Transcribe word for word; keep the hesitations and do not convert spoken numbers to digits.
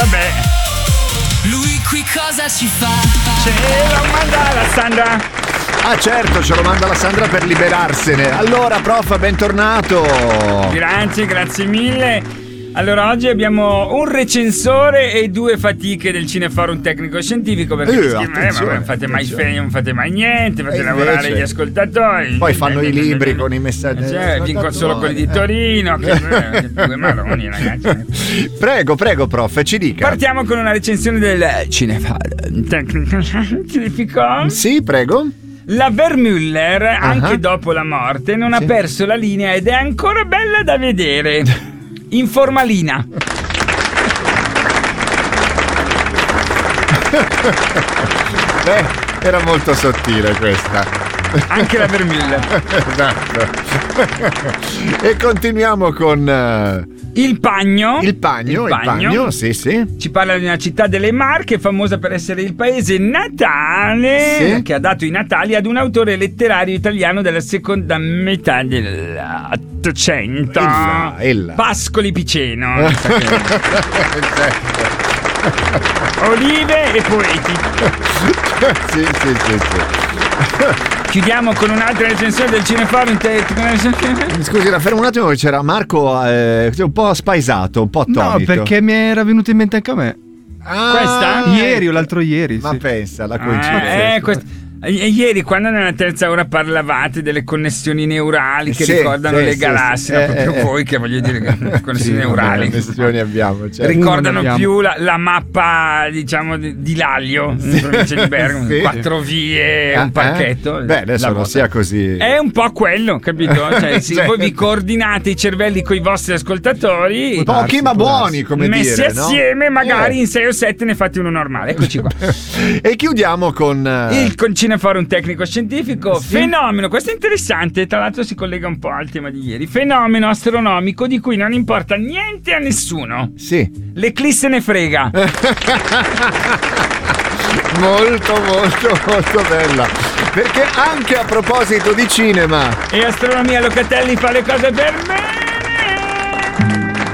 vabbè. Lui qui cosa ci fa? Ce lo manda la Sandra. Ah certo, ce lo manda la Sandra per liberarsene. Allora, prof, bentornato. Grazie, grazie mille. Allora, oggi abbiamo un recensore e due fatiche del Cineforum tecnico scientifico, perché Eh, mi scrivono, eh, ma non fate mai fe- non fate mai niente, fate E lavorare invece- gli ascoltatori. Poi fanno i libri con i messaggi. Cioè, vincono solo quelli di Torino, che eh, due maroni, ragazzi. Prego, prego, prof, ci dica. Partiamo con una recensione del Cineforum tecnico scientifico. Sì, prego. La Vermüller, anche Uh-huh. dopo la morte, non Sì. ha perso la linea ed è ancora bella da vedere. In formalina. Beh, era molto sottile questa. Anche la Vermüller. Esatto. E continuiamo con eh, Il Pagno. il pagno, il pagno, sì, sì. Ci parla di una città delle Marche, famosa per essere il paese natale, Sì. che ha dato i natali ad un autore letterario italiano della seconda metà dell'Ottocento. Ella, ella. Pascoli Piceno. Certo. Olive e poeti. Sì, sì, sì, sì. Chiudiamo con un'altra recensione del Cineforum tecnico. Scusi, la fermo un attimo, che c'era Marco eh, un po' spaesato, un po' No, attonito. perché mi era venuto in mente anche a me. Ah, Questa? Ieri o l'altro ieri. Ma sì. pensa, la Ah, coincidenza. eh, quest- e- e ieri, quando nella terza ora parlavate delle connessioni neurali che Sì, ricordano sì, le sì, galassie, sì. no, proprio Eh, eh. voi che voglio dire che connessioni Sì, neurali connessioni abbiamo, certo. ricordano Uno ne più la, la mappa, diciamo, di, di Laglio, in provincia di Bergamo, Sì. quattro vie, Ah, un parchetto. eh? Beh, adesso La non volta. sia così. È un po' quello, capito? Cioè, sì, Certo. voi vi coordinate i cervelli con i vostri ascoltatori, Pochi ma buoni, come messi dire, no? assieme, magari Eh. in sei o sette ne fate uno normale. Eccoci qua. E chiudiamo con eh, Il con Cineforum tecnico scientifico, fenomeno, questo è interessante, tra l'altro si collega un po' al tema di ieri, fenomeno astronomico di cui non importa niente a nessuno. sì. L'eclisse ne frega. Molto molto molto bella. Perché anche a proposito di cinema, E astronomia Locatelli fa le cose per me.